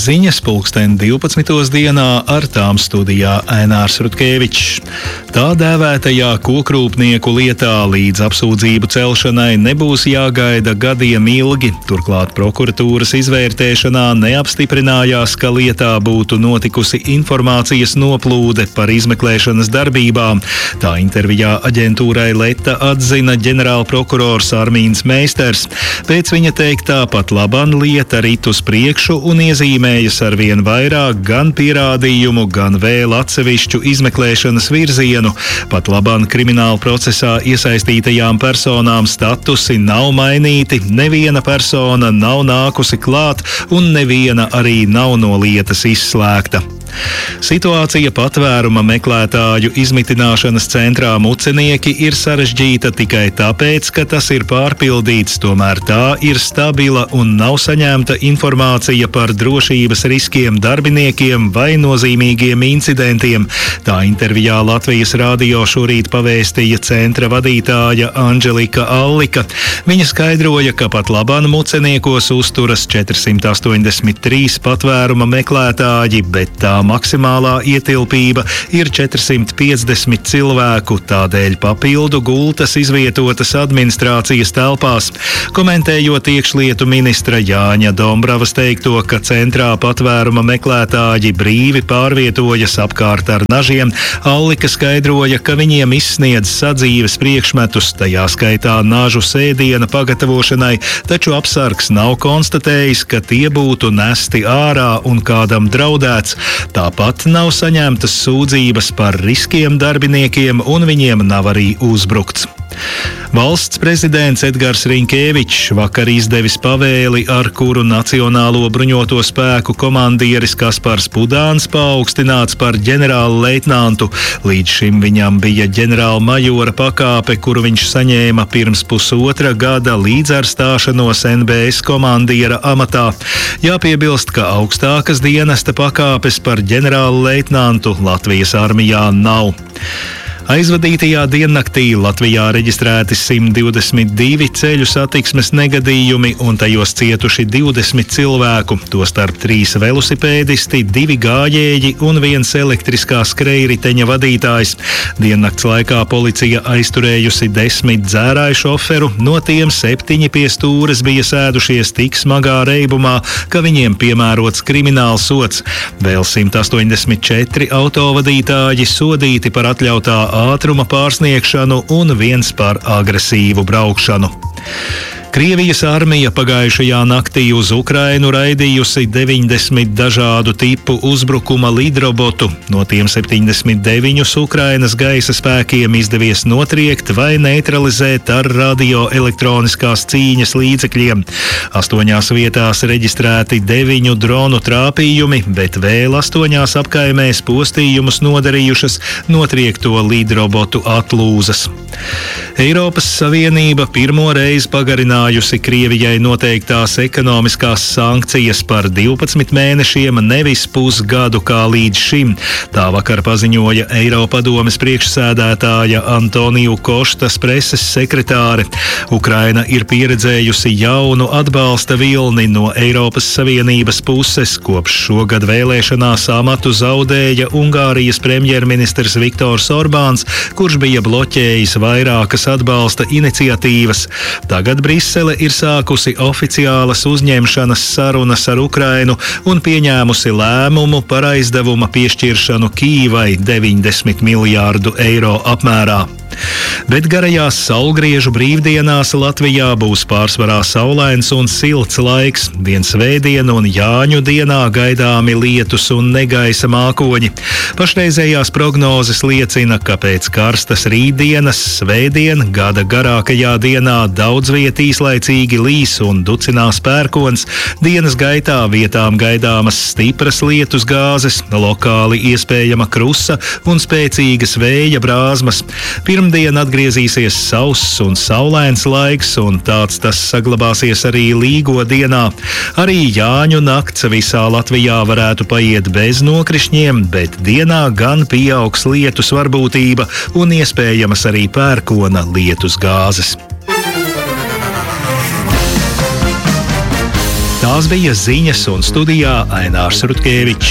ziņas 12:12 dienā, ar tām studijā Ainārs Rutkevičs. Tā dēvētajā kokrūpnieku lietā līdz apsūdzību celšanai nebūs jāgaida gadiem ilgi. Turklāt prokuratūras izvērtēšanā neapstiprinājās, ka lietā būtu notikusi informācijas noplūde par izmeklēšanas darbībām. Tā intervijā aģentūrai Leta atzina ģenerālprokurors Armīns Meisters. Pēc viņa teiktā pat laban lieta rit uz priekšu un iezīmējas arvien vairāk gan pierādījumu, gan vēl atsevišķu izmeklēšanas virzienu. Pat laban krimināla procesā iesaistītajām personām statusi nav mainīti, neviena persona nav nākusi klāt un neviena arī nav no lietas izslēgta. Situācija patvēruma meklētāju izmitināšanas centrā Mucenieki ir sarežģīta tikai tāpēc, ka tas ir pārpildīts, tomēr tā ir stabila un nav saņemta informācija par drošības riskiem darbiniekiem vai nozīmīgiem incidentiem. Tā intervijā Latvijas radio šorīt pavēstīja centra vadītāja Anželika Allika. Viņa skaidroja, ka pat laban Muceniekos uzturas 483 patvēruma meklētāji, bet tā maksimālā ietilpība ir 450 cilvēku, tādēļ papildu gultas izvietotas administrācijas telpās. Komentējot iekšlietu ministra Jāņa Dombravas teikto, ka centrā patvēruma meklētāji brīvi pārvietojas apkārt ar nažiem, Allika skaidroja, ka viņiem izsniedz sadzīves priekšmetus, tajā skaitā nažu sēdiena pagatavošanai, taču apsargs nav konstatējis, ka tie būtu nesti ārā un kādam draudēts. Tāpat nav saņemtas sūdzības par riskiem darbiniekiem un viņiem nav arī uzbrukts. Valsts prezidents Edgars Riņkēvičs vakar izdevis pavēli, ar kuru Nacionālo bruņoto spēku komandieris Kaspars Pudāns paaugstināts par ģenerālu leitnantu. Līdz šim viņam bija ģenerāla majora pakāpe, kuru viņš saņēma pirms pusotra gada līdz ar stāšanos NBS komandiera amatā. Jāpiebilst, ka augstākas dienesta pakāpes par ģenerālu leitnantu Latvijas armijā nav. Aizvadītajā diennaktī Latvijā reģistrēti 122 ceļu satiksmes negadījumi un tajos cietuši 20 cilvēku, tostarp 3 velosipēdisti, 2 gājēji un 1 elektriskā skrejriteņa vadītājs. Diennakts laikā policija aizturējusi 10 dzērāju šoferu, no tiem 7 pie stūres bija sēdušies tik smagā reibumā, ka viņiem piemērots krimināls sods. Vēl 184 autovadītāji sodīti par atļautā ātruma pārsniegšanu un 1 par agresīvu braukšanu. Krievijas armija pagājušajā naktī uz Ukrainu raidījusi 90 dažādu tipu uzbrukuma lidrobotu. No tiem 79 Ukrainas gaisa spēkiem izdevies notriekt vai neutralizēt ar radioelektroniskās cīņas līdzekļiem. 8 vietās reģistrēti 9 dronu trāpījumi, bet vēl 8 apkaimēs postījumus nodarījušas notriekto lidrobotu atlūzas. Eiropas Savienība pirmo reizi pagarinājusi Krievijai noteiktās ekonomiskās sankcijas par 12 mēnešiem, nevis pusgadu kā līdz šim. Tā vakar paziņoja Eiropadomes priekšsēdētāja Antoniju Koštas preses sekretāre. Ukraina ir pieredzējusi jaunu atbalsta vilni no Eiropas Savienības puses. Kopš šogad vēlēšanās amatu zaudēja Ungārijas premjerministrs Viktors Orbāns, kurš bija bloķējis vairākas atbalsta iniciatīvas. Tagad Brisele ir sākusi oficiālas uzņemšanas sarunas ar Ukrainu un pieņēmusi lēmumu par aizdevuma piešķiršanu Kijivai 90 miljārdu eiro apmērā. Bet garajās saulgriežu brīvdienās Latvijā būs pārsvarā saulains un silts laiks. Vien svētdiena un Jāņu dienā gaidāmi lietus un negaisa mākoņi. Pašreizējās prognozes liecina, ka pēc karstas rītdienas svētdien gada garākajā dienā daudz viet īslaicīgi līs un ducinās pērkons. Dienas gaitā vietām gaidāmas stipras lietus gāzes, lokāli iespējama krusa un spēcīgas vēja brāzmas. Pirmdien atgriezīsies sauss un saulains laiks, un tāds tas saglabāsies arī Līgo dienā. Arī Jāņu nakts visā Latvijā varētu paiet bez nokrišņiem, bet dienā gan pieaugs lietus varbūtība un iespējamas arī pērkona lietus gāzes. Tās bija ziņas un studijā Ainārs Rutkevičs.